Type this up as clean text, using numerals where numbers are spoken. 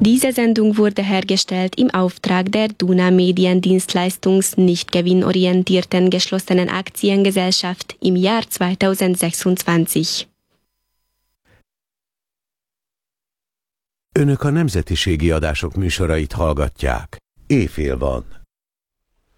Diese Sendung wurde hergestellt im Auftrag der Duna Mediendienstleistungs nicht gewinnorientierten geschlossenen Aktiengesellschaft im Jahr 2026. Önök a nemzetiségi adások műsorait hallgatják. Éjfél van.